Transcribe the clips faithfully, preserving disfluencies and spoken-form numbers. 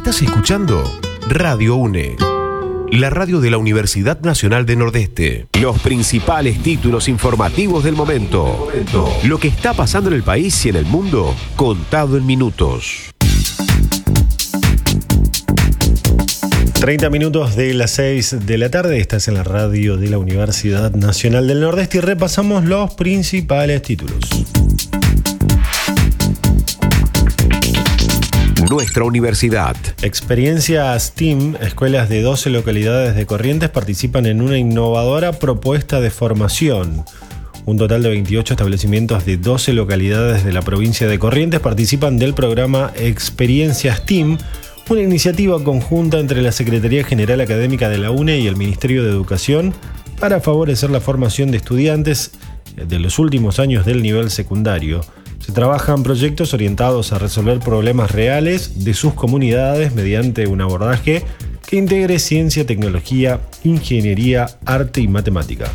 Estás escuchando Radio UNE, la radio de la Universidad Nacional del Nordeste. Los principales títulos informativos del momento. Lo que está pasando en el país y en el mundo, contado en minutos. treinta minutos de las seis de la tarde, estás en la radio de la Universidad Nacional del Nordeste y repasamos los principales títulos. Nuestra universidad. Experiencia STEAM, escuelas de doce localidades de Corrientes participan en una innovadora propuesta de formación. Un total de veintiocho establecimientos de doce localidades de la provincia de Corrientes participan del programa Experiencia STEAM, una iniciativa conjunta entre la Secretaría General Académica de la UNE y el Ministerio de Educación para favorecer la formación de estudiantes de los últimos años del nivel secundario. Se trabajan proyectos orientados a resolver problemas reales de sus comunidades mediante un abordaje que integre ciencia, tecnología, ingeniería, arte y matemática.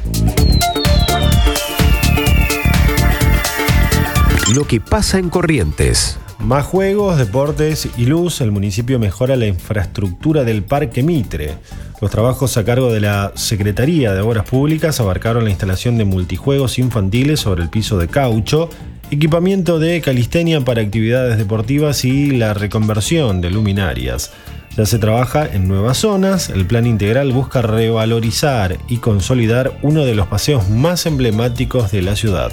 Lo que pasa en Corrientes. Más juegos, deportes y luz. El municipio mejora la infraestructura del Parque Mitre. Los trabajos a cargo de la Secretaría de Obras Públicas abarcaron la instalación de multijuegos infantiles sobre el piso de caucho, equipamiento de calistenia para actividades deportivas y la reconversión de luminarias. Ya se trabaja en nuevas zonas. El plan integral busca revalorizar y consolidar uno de los paseos más emblemáticos de la ciudad.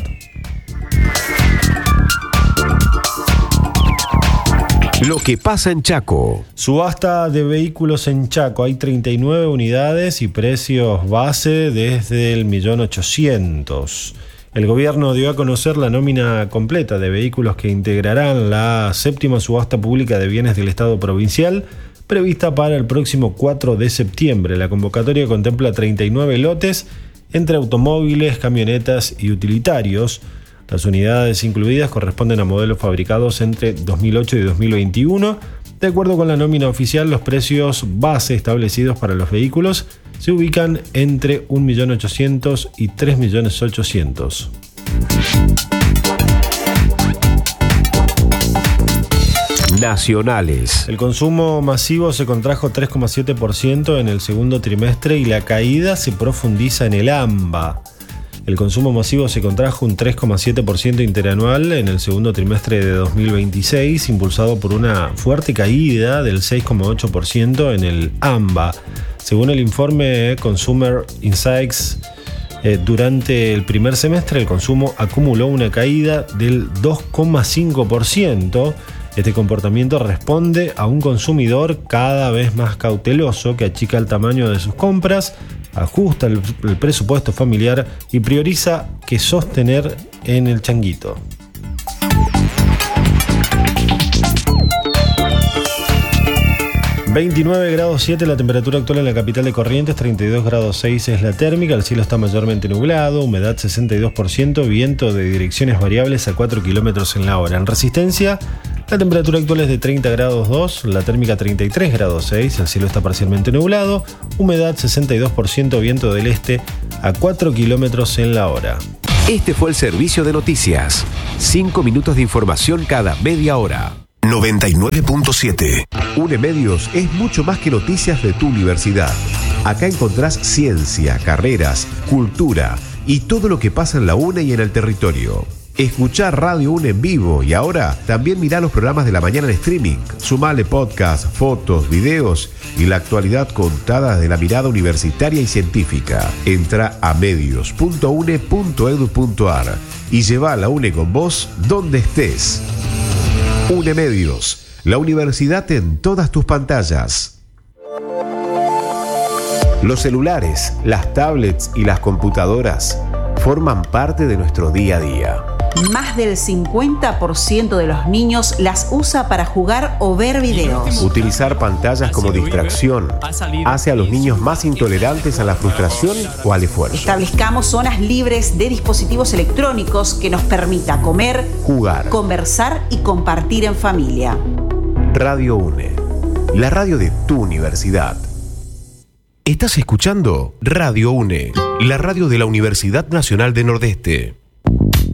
Lo que pasa en Chaco. Subasta de vehículos en Chaco. Hay treinta y nueve unidades y precios base desde el millón ochocientos. El gobierno dio a conocer la nómina completa de vehículos que integrarán la séptima subasta pública de bienes del Estado provincial, prevista para el próximo cuatro de septiembre. La convocatoria contempla treinta y nueve lotes entre automóviles, camionetas y utilitarios. Las unidades incluidas corresponden a modelos fabricados entre dos mil ocho y dos mil veintiuno. De acuerdo con la nómina oficial, los precios base establecidos para los vehículos se ubican entre un millón ochocientos mil y tres millones ochocientos mil. Nacionales. El consumo masivo se contrajo tres coma siete por ciento en el segundo trimestre y la caída se profundiza en el AMBA. El consumo masivo se contrajo un tres coma siete por ciento interanual en el segundo trimestre de dos mil veintiséis, impulsado por una fuerte caída del seis coma ocho por ciento en el AMBA. Según el informe Consumer Insights, eh, durante el primer semestre el consumo acumuló una caída del dos coma cinco por ciento. Este comportamiento responde a un consumidor cada vez más cauteloso que achica el tamaño de sus compras, ajusta el, el presupuesto familiar y prioriza qué sostener en el changuito. veintinueve grados siete la temperatura actual en la capital de Corrientes, treinta y dos grados seis es la térmica, el cielo está mayormente nublado, humedad sesenta y dos por ciento, viento de direcciones variables a cuatro kilómetros en la hora. En Resistencia, la temperatura actual es de treinta grados dos, la térmica treinta y tres grados seis, el cielo está parcialmente nublado, humedad sesenta y dos por ciento, viento del este a cuatro kilómetros en la hora. Este fue el servicio de noticias. Cinco minutos de información cada media hora. noventa y nueve punto siete. UNE Medios es mucho más que noticias de tu universidad. Acá encontrás ciencia, carreras, cultura y todo lo que pasa en la UNE y en el territorio. Escuchá Radio UNE en vivo y ahora también mirá los programas de la mañana en streaming. Sumale podcast, fotos, videos y la actualidad contada de la mirada universitaria y científica. Entra a medios punto une punto edu punto ar y lleva a la UNE con vos donde estés. UNE Medios, la universidad en todas tus pantallas. Los celulares, las tablets y las computadoras forman parte de nuestro día a día. Más del cincuenta por ciento de los niños las usa para jugar o ver videos. Utilizar pantallas como distracción hace a los niños más intolerantes a la frustración o al esfuerzo. Establezcamos zonas libres de dispositivos electrónicos que nos permita comer, jugar, conversar y compartir en familia. Radio UNE, la radio de tu universidad. Estás escuchando Radio UNE, la radio de la Universidad Nacional del Nordeste.